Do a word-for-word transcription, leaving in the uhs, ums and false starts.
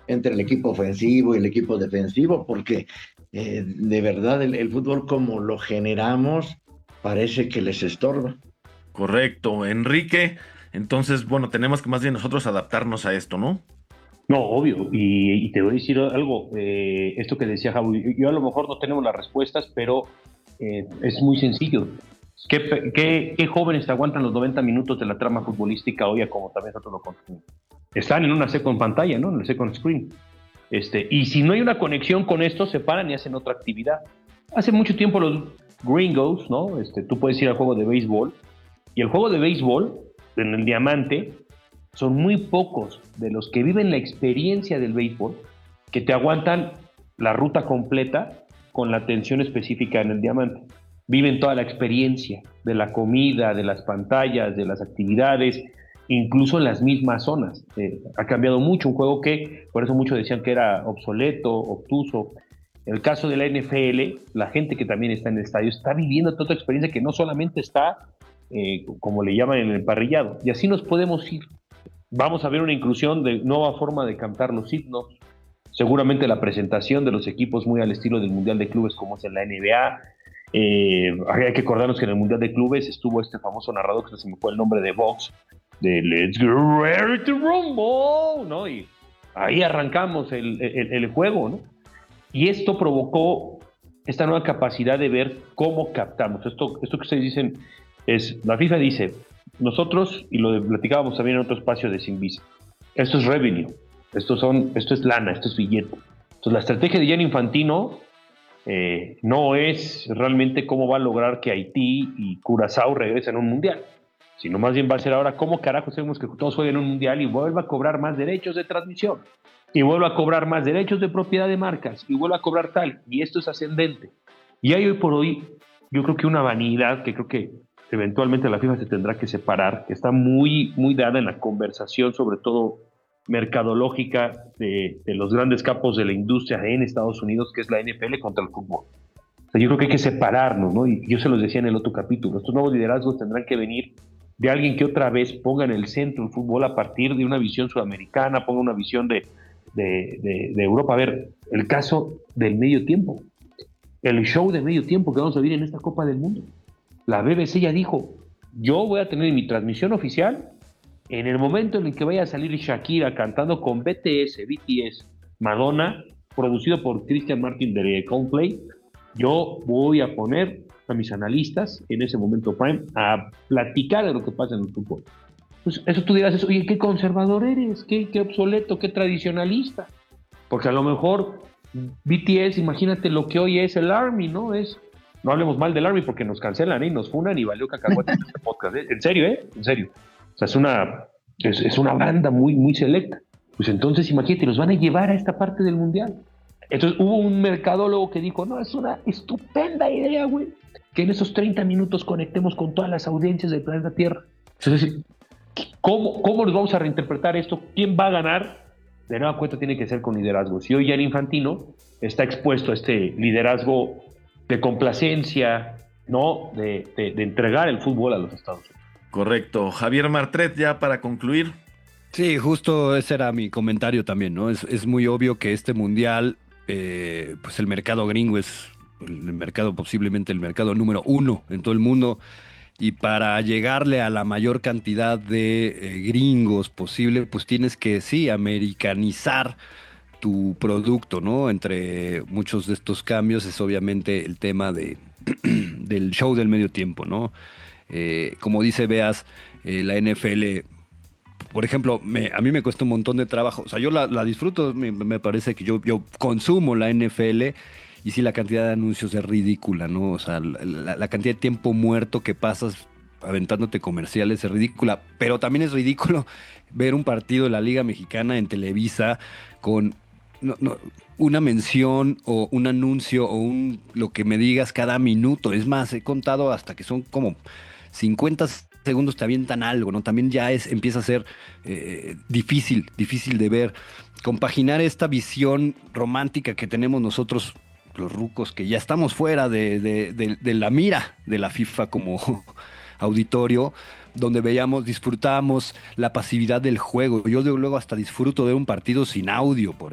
entre el equipo ofensivo y el equipo defensivo, porque eh, de verdad el, el fútbol como lo generamos parece que les estorba. Correcto, Enrique. Entonces, bueno, tenemos que más bien nosotros adaptarnos a esto, ¿no? No, obvio, y, y te voy a decir algo, eh, esto que decía Javi, yo, yo a lo mejor no tenemos las respuestas, pero eh, es muy sencillo. ¿Qué, pe- qué, qué jóvenes te aguantan los noventa minutos de la trama futbolística hoy a como también nosotros lo consumimos? Están en una second pantalla, ¿no? En el second screen. Este, y si no hay una conexión con esto, se paran y hacen otra actividad. Hace mucho tiempo los gringos, ¿no? Este, tú puedes ir al juego de béisbol, y el juego de béisbol, en el diamante, son muy pocos de los que viven la experiencia del béisbol que te aguantan la ruta completa con la atención específica en el diamante. Viven toda la experiencia de la comida, de las pantallas, de las actividades, incluso en las mismas zonas. Eh, ha cambiado mucho, un juego que, por eso muchos decían que era obsoleto, obtuso. En el caso de la N F L, la gente que también está en el estadio está viviendo toda experiencia que no solamente está, eh, como le llaman en el parrillado, y así nos podemos ir. Vamos a ver una inclusión de nueva forma de cantar los himnos, seguramente la presentación de los equipos muy al estilo del Mundial de Clubes como es en la N B A. Eh, hay que acordarnos que en el Mundial de Clubes estuvo este famoso narrador que se me fue el nombre de Vox, de Let's Get Ready to Rumble, ¿no? Y ahí arrancamos el, el, el juego, ¿no? Y esto provocó esta nueva capacidad de ver cómo captamos. Esto, esto que ustedes dicen es, la FIFA dice, nosotros, y lo platicábamos también en otro espacio de Sinvisa, esto es revenue, esto, son, esto es lana, esto es billete. Entonces la estrategia de Gianni Infantino eh, no es realmente cómo va a lograr que Haití y Curazao regresen a un mundial, sino más bien va a ser ahora cómo carajo hacemos que todos jueguen un mundial y vuelva a cobrar más derechos de transmisión, y vuelva a cobrar más derechos de propiedad de marcas, y vuelva a cobrar tal, y esto es ascendente. Y hay hoy por hoy, yo creo que una vanidad que creo que eventualmente la FIFA se tendrá que separar, que está muy, muy dada en la conversación, sobre todo mercadológica, de, de los grandes capos de la industria en Estados Unidos, que es la N F L contra el fútbol. O sea, yo creo que hay que separarnos, ¿no? Y yo se los decía en el otro capítulo, estos nuevos liderazgos tendrán que venir de alguien que otra vez ponga en el centro el fútbol a partir de una visión sudamericana, ponga una visión de, de, de, de Europa. A ver, el caso del medio tiempo, el show de medio tiempo que vamos a vivir en esta Copa del Mundo. La B B C ya dijo, yo voy a tener mi transmisión oficial en el momento en el que vaya a salir Shakira cantando con B T S, B T S, Madonna, producido por Christian Martin de Coldplay. Yo voy a poner a mis analistas en ese momento prime a platicar de lo que pasa en el fútbol. Pues eso tú dirás, oye, qué conservador eres, qué, qué obsoleto, qué tradicionalista. Porque a lo mejor B T S, imagínate lo que hoy es el Army, ¿no? Es, no hablemos mal del Army porque nos cancelan ¿eh? Y nos funan y valió cacahuate en este podcast. ¿eh? En serio, ¿eh? En serio. O sea, es una, es, es una banda muy, muy selecta. Pues entonces, imagínate, los van a llevar a esta parte del Mundial. Entonces hubo un mercadólogo que dijo, no, es una estupenda idea, güey, que en esos treinta minutos conectemos con todas las audiencias del planeta Tierra. Entonces, ¿cómo, cómo nos vamos a reinterpretar esto? ¿Quién va a ganar? De nueva cuenta tiene que ser con liderazgo. Si hoy Gianni Infantino está expuesto a este liderazgo de complacencia, ¿no? De, de, de entregar el fútbol a los Estados Unidos. Correcto. Javier Martret, ya para concluir. Sí, justo ese era mi comentario también, ¿no? Es, es muy obvio que este mundial, eh, pues el mercado gringo es el mercado, posiblemente el mercado número uno en todo el mundo. Y para llegarle a la mayor cantidad de eh, gringos posible, pues tienes que, sí, americanizar tu producto, ¿no? Entre muchos de estos cambios es obviamente el tema de, del show del medio tiempo, ¿no? Eh, como dice Beas, eh, la N F L, por ejemplo, me, a mí me cuesta un montón de trabajo. O sea, yo la, la disfruto, me, me parece que yo, yo consumo la N F L y sí, la cantidad de anuncios es ridícula, ¿no? O sea, la, la- la cantidad de tiempo muerto que pasas aventándote comerciales es ridícula. Pero también es ridículo ver un partido de la Liga Mexicana en Televisa con no, no, una mención o un anuncio o un lo que me digas cada minuto. Es más, he contado hasta que son como cincuenta segundos te avientan algo, ¿no? También ya es, empieza a ser eh, difícil, difícil de ver. Compaginar esta visión romántica que tenemos nosotros, los rucos, que ya estamos fuera de, de- de- de la mira de la FIFA como auditorio, donde veíamos, disfrutamos la pasividad del juego. Yo de- luego hasta disfruto de un partido sin audio, por